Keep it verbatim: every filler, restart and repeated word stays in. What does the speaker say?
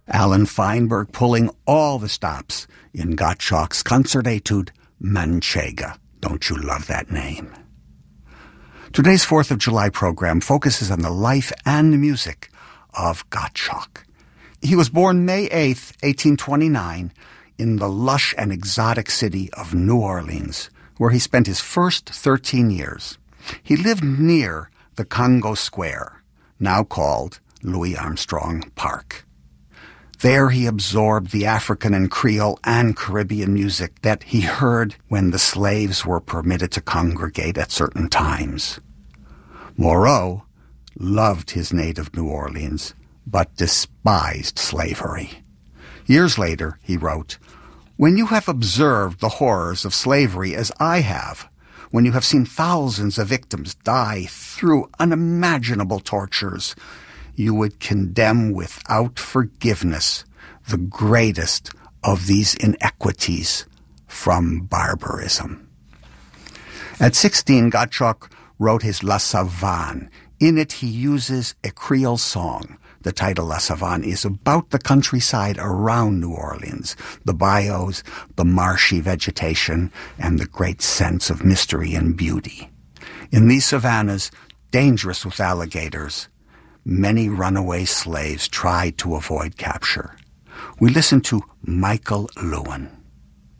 Alan Feinberg pulling all the stops in Gottschalk's concert etude, Manchega. Don't you love that name? Today's fourth of July program focuses on the life and music of Gottschalk. He was born May eighth, eighteen twenty-nine, in the lush and exotic city of New Orleans, where he spent his first thirteen years. He lived near the Congo Square, now called Louis Armstrong Park. There he absorbed the African and Creole and Caribbean music that he heard when the slaves were permitted to congregate at certain times. Moreau loved his native New Orleans, but despised slavery. Years later, he wrote, "When you have observed the horrors of slavery as I have, when you have seen thousands of victims die through unimaginable tortures, you would condemn without forgiveness the greatest of these inequities from barbarism." At sixteen, Gottschalk wrote his La Savane. In it, he uses a Creole song. The title La Savane is about the countryside around New Orleans, the bayous, the marshy vegetation, and the great sense of mystery and beauty. In these savannas, dangerous with alligators, many runaway slaves tried to avoid capture. We listen to Michael Lewin.